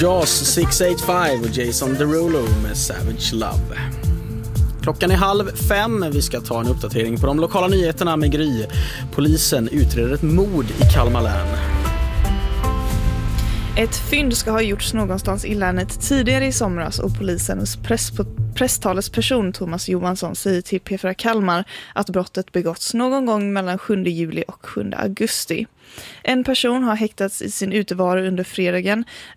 Jaws 685 och Jason Derulo med Savage Love. Klockan är 4:30. Vi ska ta en uppdatering på de lokala nyheterna med Gry. Polisen utreder ett mord i Kalmar län. Ett fynd ska ha gjorts någonstans i länet tidigare i somras och polisens presstalesperson Thomas Johansson säger till P4 Kalmar att brottet begåtts någon gång mellan 7 juli och 7 augusti. En person har häktats i sin utevaro under fredagen.